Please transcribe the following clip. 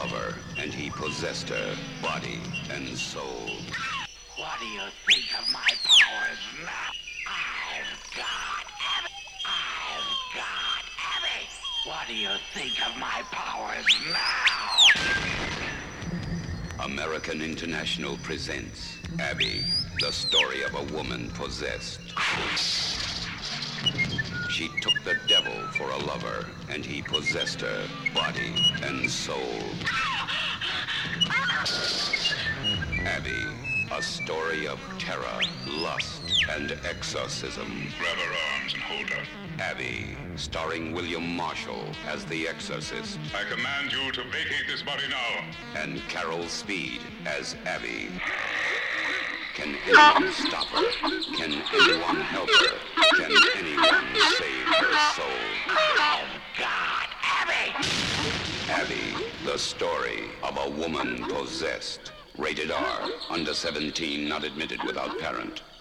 lover, and he possessed her body and soul. What do you think of my powers now? I've got Abby. What do you think of my powers now? American International presents Abby, the story of a woman possessed. She took the devil for a lover, and he possessed her body and soul. Abby, a story of terror, lust, and exorcism. Grab her arms and hold her. Abby, starring William Marshall as the exorcist, I command you to vacate this body now. and Carol Speed as Abby. Can anyone stop her? Can anyone help her? Can anyone save her soul? I've got Abby. Abby, the story of a woman possessed. Rated R, under 17, not admitted without parent.